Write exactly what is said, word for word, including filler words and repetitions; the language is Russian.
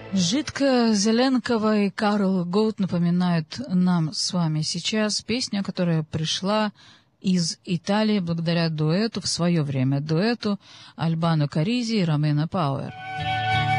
Жидко Зеленкова и Карл Гот напоминают нам с вами сейчас песню, которая пришла из Италии благодаря дуэту, в свое время дуэту Альбано Каризи и Ромена Пауэр.